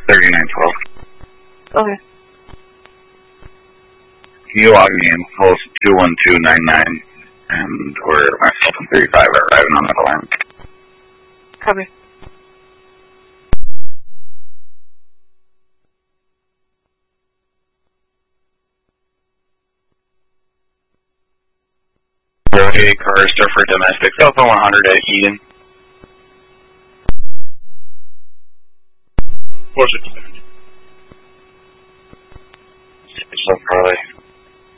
3912. Okay. Can you log me in? Post 21299, and we're myself and 35 are arriving on the alarm. Copy. Okay, Carster for domestic, cell phone 100 at Egan. 46. So Carly.